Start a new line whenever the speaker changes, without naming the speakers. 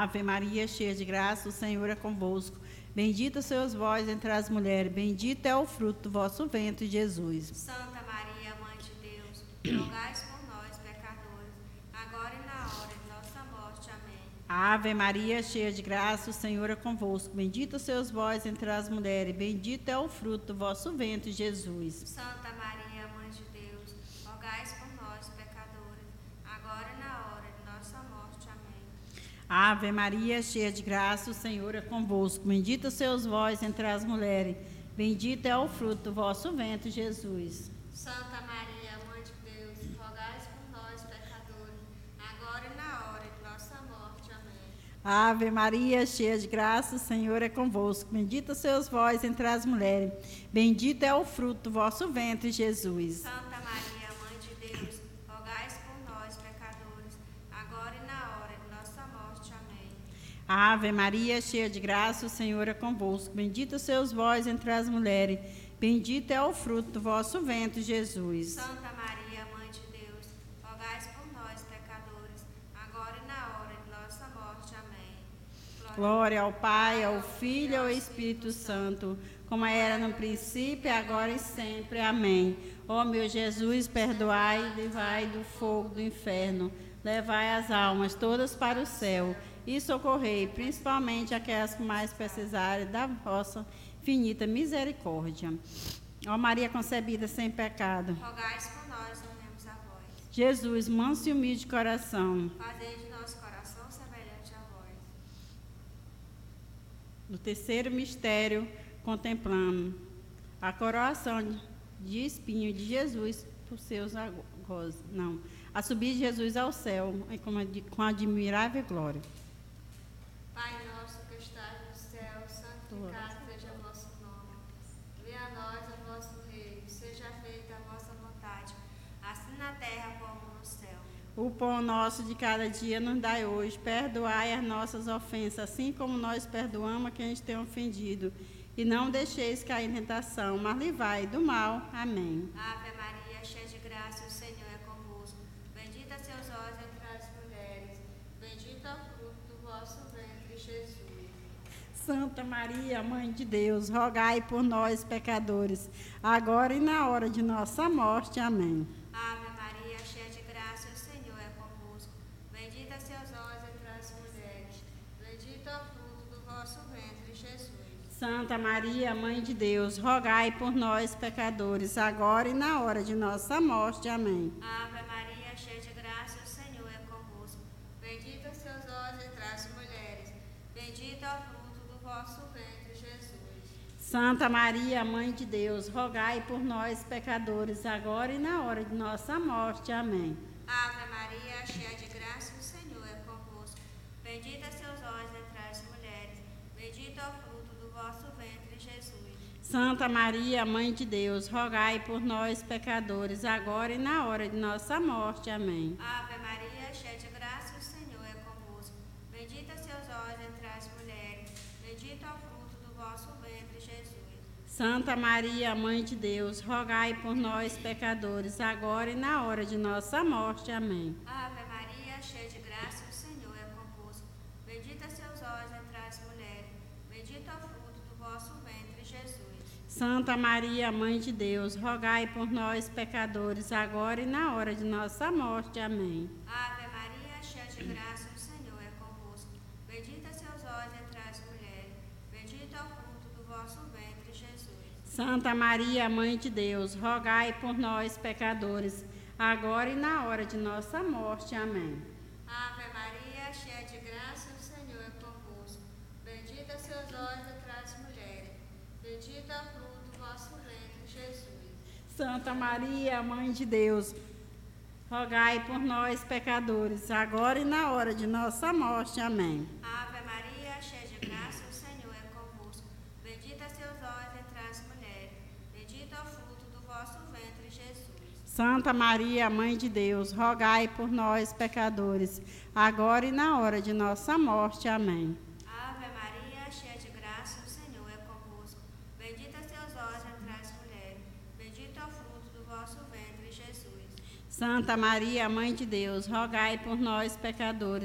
Ave Maria, cheia de graça, o Senhor é convosco. Bendita sois vós entre as mulheres, bendito é o fruto do vosso ventre, Jesus.
Santa Maria, Mãe de Deus, rogai por nós, pecadores, agora e na hora de nossa morte. Amém.
Ave Maria, cheia de graça, o Senhor é convosco. Bendita sois vós entre as mulheres, bendito é o fruto do vosso ventre, Jesus.
Santa Maria, Mãe de Deus, rogai por nós, pecadores, agora e na hora de nossa morte. Amém.
Ave Maria, cheia de graça, o Senhor é convosco. Bendita sois vós entre as mulheres, bendito é o fruto do vosso ventre, Jesus.
Santa Maria, Mãe de Deus, rogai por nós, pecadores, agora e na hora de nossa morte. Amém.
Ave Maria, cheia de graça, o Senhor é convosco. Bendita sois vós entre as mulheres, bendito é o fruto do vosso ventre, Jesus.
Santa Maria, Mãe de Deus, rogai por nós, pecadores, agora e na hora de nossa morte. Amém.
Ave Maria, cheia de graça, o Senhor é convosco. Bendita sois vós entre as mulheres, bendito é o fruto do vosso ventre, Jesus.
Santa Maria, Mãe de Deus, rogai por nós, pecadores, agora e na hora de nossa morte. Amém.
Glória ao Pai, ao Filho e ao Espírito Santo, como era no princípio, agora e sempre. Amém. Ó meu Jesus, perdoai e livrai do fogo do inferno, levai as almas todas para o céu e socorrei principalmente aquelas que mais precisarem da vossa infinita misericórdia. Ó Maria concebida sem pecado,
Rogai por nós, oremos a vós.
Jesus, manso e humilde de coração,
Fazei de nosso coração semelhante a vós.
no terceiro mistério, contemplamos a coroação de espinho de Jesus por seus algozes. Não, a subida de Jesus ao céu com admirável glória.
Pai nosso que estás no céu, santificado seja o vosso nome. Venha a nós o vosso reino, seja feita a vossa vontade, assim na terra como no céu.
O pão nosso de cada dia nos dai hoje. Perdoai as nossas ofensas, assim como nós perdoamos a quem nos tem ofendido. E não deixeis cair em tentação, mas livrai do mal. Amém.
Ave Maria, cheia de graça, o Senhor é convosco. Bendita sois vós entre as mulheres, bendito é o fruto do vosso ventre, Jesus.
Santa Maria, Mãe de Deus, rogai por nós, pecadores, agora e na hora de nossa morte. Amém.
Ave Maria, cheia de graça, o Senhor é convosco. Bendita sois vós entre as mulheres, bendito é o fruto do vosso ventre, Jesus.
Santa Maria, Mãe de Deus, rogai por nós, pecadores, agora e na hora de nossa morte. Amém.
Ave Maria, cheia de graça, o Senhor é convosco. Bendita sois vós entre as mulheres, bendito é o fruto do vosso ventre, Jesus.
Santa Maria, Mãe de Deus, rogai por nós, pecadores, agora e na hora de nossa morte. Amém.
Ave Maria, cheia de graça, o Senhor é convosco. Bendita sois vós entre as mulheres, bendito é o fruto do vosso ventre, Jesus.
Santa Maria, Mãe de Deus, rogai por nós, pecadores, agora e na hora de nossa morte. Amém.
Ave Maria, cheia de graça, o Senhor é convosco. Bendita sois vós entre as mulheres, bendito é o fruto do vosso ventre, Jesus.
Santa Maria, Mãe de Deus, rogai por nós, pecadores, agora e na hora de nossa morte. Amém.
Ave Maria, cheia de graça, o Senhor é convosco. Bendita sois vós entre as mulheres, bendito é o fruto do vosso ventre, Jesus.
Santa Maria, Mãe de Deus, rogai por nós, pecadores, agora e na hora de nossa morte. Amém.
Ave Maria, cheia de graça, o Senhor é convosco. Bendita sois vós entre as mulheres, bendito é o fruto do vosso ventre, Jesus.
Santa Maria, Mãe de Deus, rogai por nós, pecadores, agora e na hora de nossa morte. Amém.
Ave Maria, cheia de graça, o Senhor é convosco. Bendita sois vós entre as mulheres, bendito é o fruto do vosso ventre, Jesus.
Santa Maria, Mãe de Deus, rogai por nós, pecadores, agora e na hora de nossa morte. Amém.
Ave Maria, cheia de graça, o Senhor é convosco. Bendita sois vós entre as mulheres, bendito é o fruto do vosso ventre, Jesus.
Santa Maria, Mãe de Deus, rogai por nós, pecadores, agora e na hora de nossa morte. Amém.
Ave Maria, cheia de graça, o Senhor é convosco. Bendita sois vós entre as mulheres, bendito é o fruto do vosso ventre, Jesus.
Santa Maria, Mãe de Deus, rogai por nós, pecadores,